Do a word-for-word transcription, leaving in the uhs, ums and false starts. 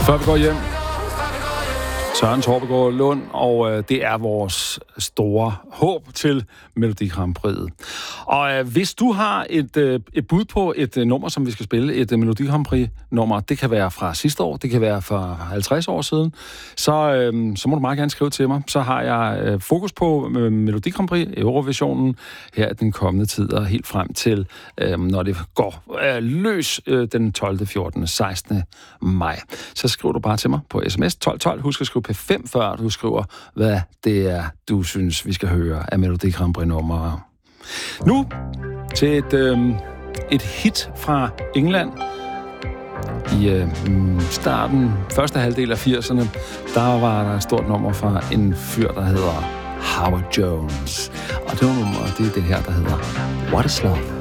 Før vi går hjem, Søren Torpegaard Lund, og øh, det er vores store håb til Melodi Grand Prix'et. Og øh, hvis du har et, øh, et bud på et øh, nummer, som vi skal spille, et øh, Melodi Grand Prix-nummer, det kan være fra sidste år, det kan være fra halvtreds år siden, så, øh, så må du meget gerne skrive til mig. Så har jeg øh, fokus på øh, Melodi Grand Prix, Eurovisionen, her den kommende tid, og helt frem til, øh, når det går øh, løs øh, den tolvte, fjortende, sekstende maj. Så skriver du bare til mig på sms tolv tolv. Husk at skrive P fem, før du skriver, hvad det er, du synes, vi skal høre af Melodi Grand Prix-numre. Nu til et, øh, et hit fra England. I øh, starten, første halvdel af firserne, der var der et stort nummer fra en fyr, der hedder Howard Jones. Og det nummer, det er det her, der hedder What is Love?